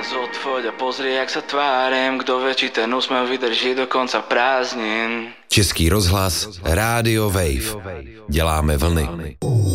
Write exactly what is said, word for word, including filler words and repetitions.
Zodfoď a pozri, jak sa tvárim. Kdo vie, či ten úsmev vydrží do konca prázdnin. Český rozhlas, Rádio Wave. Děláme vlny.